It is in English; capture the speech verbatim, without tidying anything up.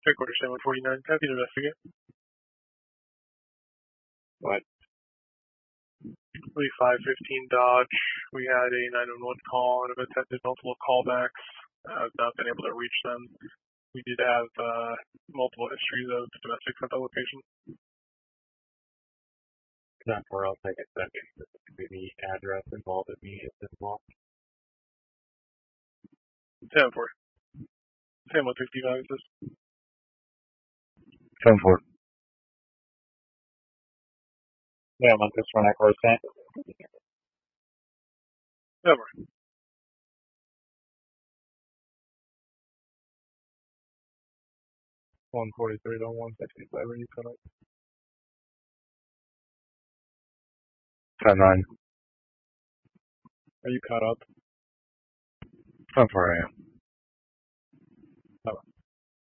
Quarter seven forty-nine. Happy to investigate. What? five fifteen Dodge. We had a nine one one call and have attempted multiple callbacks. I've not been able to reach them. We did have uh, multiple histories of domestics at the location. Not for I'll take a second. This could be the address involved in me as well. seven four. Sam one sixty-five is this. seven four. Yeah, I'm on this one. I percent. seven four. one forty-three to one sixty-five. Are you caught up? ten nine. Are you caught up? ten four a m. Oh.